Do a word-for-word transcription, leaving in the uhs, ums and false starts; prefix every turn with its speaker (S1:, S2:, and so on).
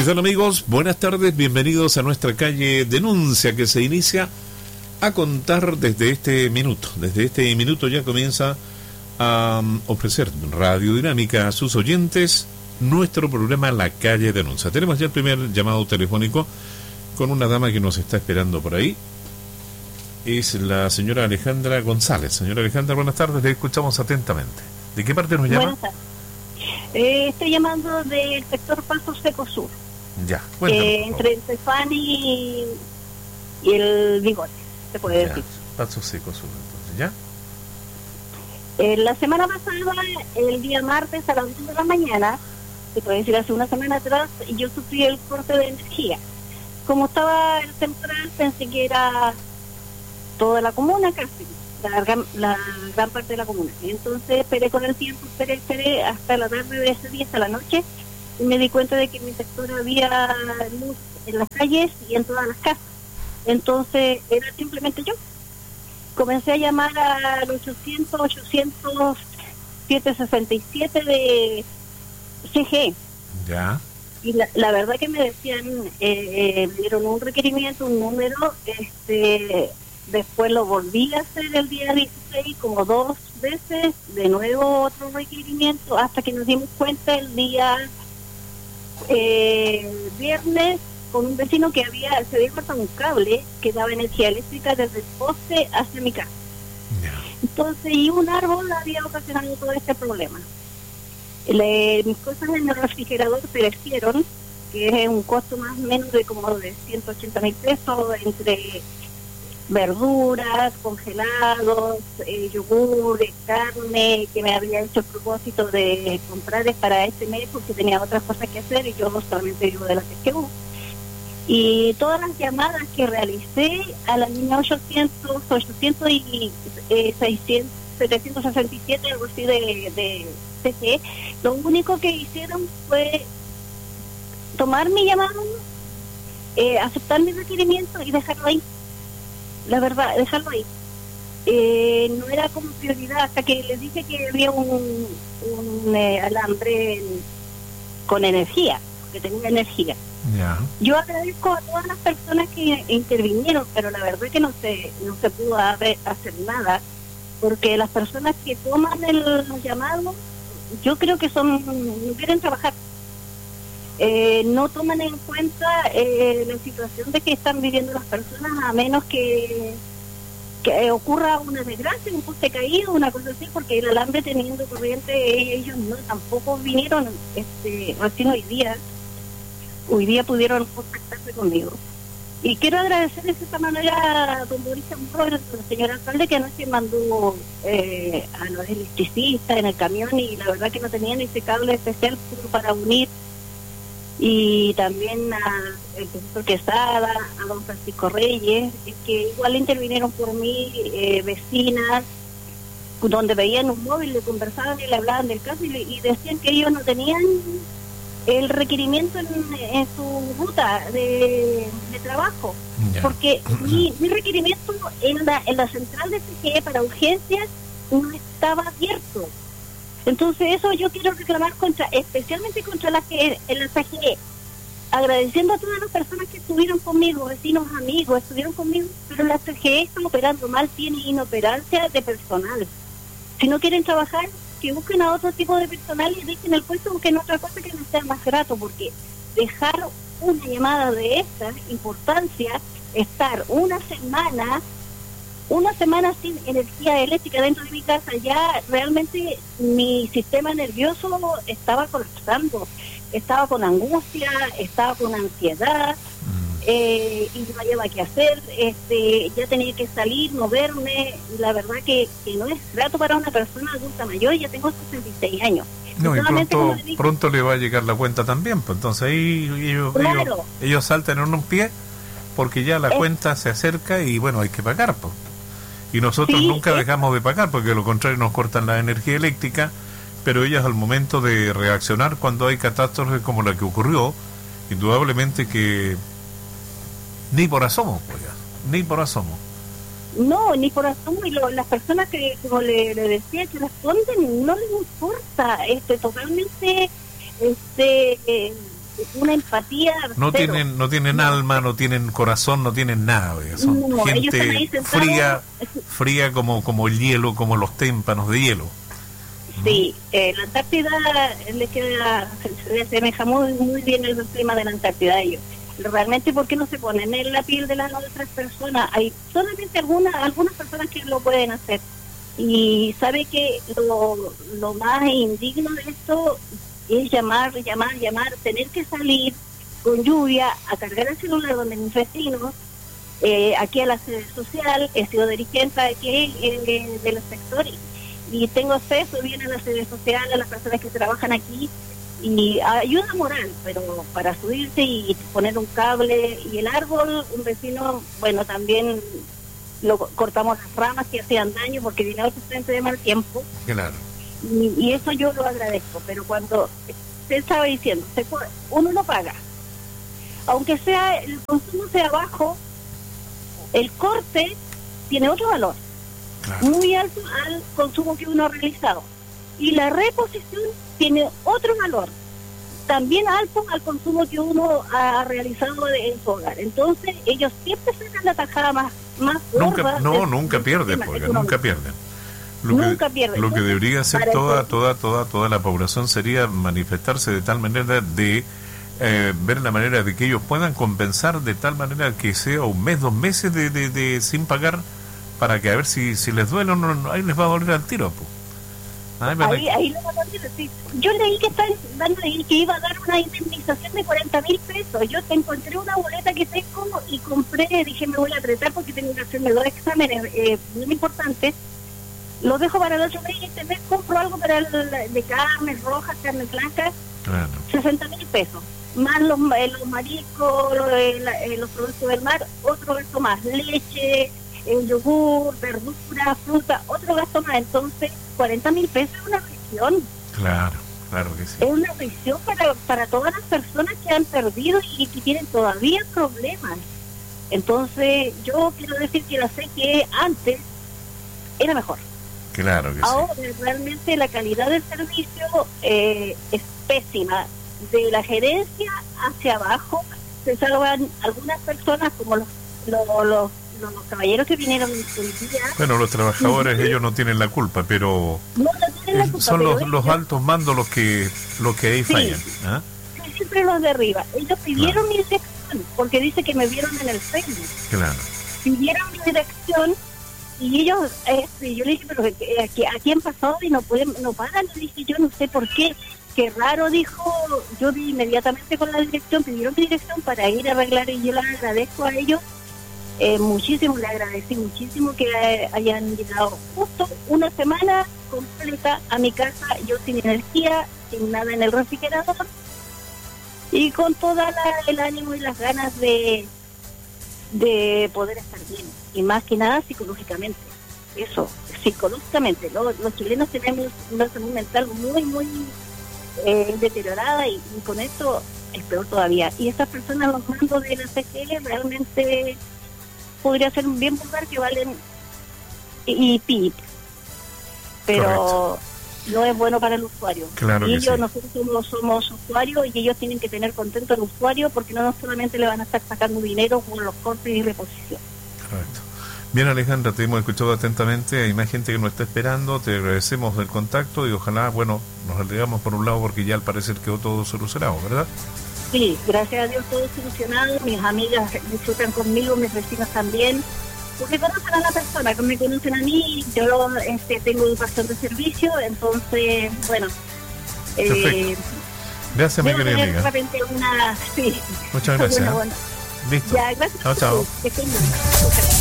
S1: ¿Qué tal, amigos? Buenas tardes, bienvenidos a nuestra calle Denuncia, que se inicia a contar desde este minuto. Desde este minuto ya comienza a ofrecer Radio Dinámica a sus oyentes nuestro programa La Calle Denuncia. Tenemos ya el primer llamado telefónico con una dama que nos está esperando por ahí. Es la señora Alejandra González. Señora Alejandra, buenas tardes, le escuchamos atentamente. ¿De qué parte nos llama?
S2: Buenas tardes. Eh, estoy llamando del sector Paso Seco Sur.
S1: Ya, cuéntame,
S2: eh, entre el Cefán y, y el Bigote, se puede
S1: ya,
S2: decir.
S1: Paso Seco Sur, entonces, ¿ya?
S2: Eh, la semana pasada, el día martes a las dos de la mañana, se puede decir hace una semana atrás, yo sufrí el corte de energía. Como estaba el temporal, pensé que era toda la comuna casi, la gran, la gran parte de la comuna. Entonces esperé con el tiempo, esperé, esperé hasta la tarde de ese día, hasta la noche, y me di cuenta de que en mi sector había luz en las calles y en todas las casas. Entonces era simplemente yo. Comencé a llamar al ochocientos, ochocientos, setecientos sesenta y siete de C G E.
S1: Ya.
S2: Y la, la verdad que me decían, eh, eh, me dieron un requerimiento, un número, este, después lo volví a hacer el día dieciséis como dos veces, de nuevo otro requerimiento, hasta que nos dimos cuenta el día eh, viernes con un vecino que había se había cortado un cable que daba energía eléctrica desde el poste hacia mi casa.
S1: Yeah.
S2: Entonces, y un árbol había ocasionado todo este problema. Le, mis cosas en el refrigerador perecieron, que es un costo más o menos de como de ciento ochenta mil pesos, entre verduras, congelados, eh, yogur, carne, que me había hecho el propósito de comprar para este mes porque tenía otras cosas que hacer y yo solamente vivo de la T G U. Y todas las llamadas que realicé a la línea ochocientos, ochocientos y eh, seiscientos, setecientos sesenta y siete, algo así de, de C G E, lo único que hicieron fue tomar mi llamado, eh, aceptar mi requerimiento y dejarlo ahí. La verdad, dejarlo ahí. Eh, no era como prioridad hasta que les dije que había un, un eh, alambre en, con energía, que tenía energía.
S1: Yeah.
S2: Yo agradezco a todas las personas que intervinieron, pero la verdad que no se no se pudo haber, hacer nada, porque las personas que toman el, los llamados, yo creo que son no quieren trabajar. Eh, no toman en cuenta eh, la situación de que están viviendo las personas, a menos que, que ocurra una desgracia, un poste caído, una cosa así, porque el alambre teniendo corriente, ellos no tampoco vinieron este recién hoy día, hoy día pudieron contactarse conmigo. Y quiero agradecer de esta manera a don Boris Amor, al señor alcalde, que anoche mandó eh, a los electricistas en el camión y la verdad que no tenían ese cable especial para unir. Y también al profesor Quesada, a don Francisco Reyes, que igual intervinieron por mí, eh, vecinas, donde veían un móvil, le conversaban y le hablaban del caso y, le, y decían que ellos no tenían el requerimiento en, en su ruta de, de trabajo, yeah. Porque mi, mi requerimiento en la, en la central de C G E para urgencias no estaba abierto. Entonces eso yo quiero reclamar contra, especialmente contra la que en la C G E, agradeciendo a todas las personas que estuvieron conmigo, vecinos, amigos, estuvieron conmigo, pero la C G E está operando mal, tiene inoperancia de personal. Si no quieren trabajar, que busquen a otro tipo de personal y dejen el puesto, busquen otra cosa que les sea más grato, porque dejar una llamada de esta importancia, estar una semana una semana sin energía eléctrica dentro de mi casa, ya realmente mi sistema nervioso estaba colapsando, estaba con angustia, estaba con ansiedad, eh, y no había qué hacer, este, ya tenía que salir, moverme, la verdad que, que no es grato para una persona adulta mayor, ya tengo sesenta y seis años.
S1: No, y pronto, dije, pronto le va a llegar la cuenta también, pues entonces ahí ellos, claro. ellos, ellos saltan en un pie porque ya la es, cuenta se acerca y bueno, hay que pagar, pues. Y nosotros sí, nunca dejamos de pagar, porque de lo contrario nos cortan la energía eléctrica, pero ellas al momento de reaccionar cuando hay catástrofes como la que ocurrió, indudablemente que ni por asomo, pues ya, ni por asomo.
S2: No, ni por asomo, y lo, las personas que, como le, le decía, que responden, no les importa, este, totalmente, este, eh, una empatía.
S1: No
S2: cero.
S1: tienen no tienen no. alma, no tienen corazón, no tienen nada. Oiga. Son
S2: no,
S1: gente fría, fría como, como el hielo, como los témpanos de hielo.
S2: Sí, eh, la Antártida le queda, se asemeja muy, muy bien el clima de la Antártida a ellos. Realmente, ¿por qué no se ponen en la piel de las otras personas? Hay solamente algunas algunas personas que lo pueden hacer. Y sabe que lo, lo más indigno de esto es llamar, llamar, llamar, tener que salir con lluvia a cargar el celular donde mis vecinos, eh, aquí a la sede social, he sido dirigente aquí eh, de los sectores y tengo acceso bien a la sede social, a las personas que trabajan aquí, y ayuda moral, pero para subirse y poner un cable y el árbol, un vecino, bueno, también lo cortamos las ramas que hacían daño porque viene otro frente de mal tiempo.
S1: Claro.
S2: Y, y eso yo lo agradezco, pero cuando usted estaba diciendo, se, uno lo paga, aunque sea el consumo sea bajo, el corte tiene otro valor, claro, muy alto al consumo que uno ha realizado, y la reposición tiene otro valor también alto al consumo que uno ha realizado en su hogar. Entonces ellos siempre sacan la tajada más más
S1: nunca no del, nunca del pierden porque nunca pierden lo
S2: nunca
S1: que,
S2: pierden
S1: lo que
S2: Entonces,
S1: debería hacer toda toda toda toda la población sería manifestarse de tal manera de eh, ver la manera de que ellos puedan compensar de tal manera que sea un mes, dos meses de, de, de sin pagar, para que a ver si, si les duele o no, ahí les va a doler al tiro, pues.
S2: Ay, ahí, ahí lo va a doler, sí. Yo leí que están dando que iba a dar una indemnización de cuarenta mil pesos. Yo te encontré una boleta que tengo y compré, dije me voy a apretar porque tengo que hacerme dos exámenes eh, muy importantes. Los dejo para el otro mes y este mes compro algo para el, de carnes rojas, carnes blancas, claro, sesenta mil pesos. Más los, eh, los mariscos, los, eh, los productos del mar, otro gasto más, leche, el yogur, verdura, fruta, otro gasto más. Entonces, cuarenta mil pesos es una prisión.
S1: Claro, claro que sí.
S2: Es una prisión para, para todas las personas que han perdido y que tienen todavía problemas. Entonces, yo quiero decir que la sé que antes era mejor.
S1: Claro que
S2: Ahora,
S1: sí.
S2: realmente la calidad del servicio eh, es pésima. De la gerencia hacia abajo se salvan algunas personas como los los, los, los, los caballeros que vinieron hoy día.
S1: Bueno, los trabajadores ellos no tienen la culpa, pero
S2: no, no tienen la culpa,
S1: son
S2: pero
S1: los,
S2: ellos,
S1: los altos mandos los que los que ahí
S2: sí,
S1: fallan. ¿eh?
S2: Sí, siempre los de arriba. Ellos pidieron claro. mi dirección porque dice que me vieron en el Facebook.
S1: Claro.
S2: Pidieron mi dirección y ellos, este, yo le dije, pero aquí, aquí han pasado y no pueden, no pagan. Le dije, yo no sé por qué. Qué raro, dijo. Yo vi inmediatamente con la dirección, pidieron mi dirección para ir a arreglar y yo les agradezco a ellos eh, muchísimo, le agradecí muchísimo que eh, hayan llegado justo una semana completa a mi casa, yo sin energía, sin nada en el refrigerador y con toda la, el ánimo y las ganas de de poder estar bien, y más que nada psicológicamente. Eso, psicológicamente, ¿no? Los chilenos tenemos una salud mental muy, muy eh, deteriorada y, y con esto es peor todavía. Y estas personas, los mandos de la C G L, realmente podría ser un bien vulgar que valen y pip, pero correcto, no es bueno para el usuario.
S1: Claro
S2: y
S1: que
S2: ellos,
S1: sí.
S2: nosotros somos, somos usuarios y ellos tienen que tener contento al usuario porque no solamente le van a estar sacando dinero con los cortes y reposición.
S1: Correcto. Bien, Alejandra, te hemos escuchado atentamente, hay más gente que nos está esperando, te agradecemos el contacto y ojalá, bueno, nos alegamos por un lado porque ya al parecer quedó todo solucionado, ¿verdad?
S2: Sí, gracias a Dios todo solucionado, mis amigas disfrutan conmigo, mis vecinos también, porque conocen a la persona, que me conocen a mí, yo este, tengo educación de servicio, entonces, bueno,
S1: eh, gracias, mi querida amiga.
S2: De repente una, sí.
S1: Muchas gracias.
S2: Bueno, bueno.
S1: Listo.
S2: Ya, gracias.
S1: Chao, chao.
S2: Que estén bien.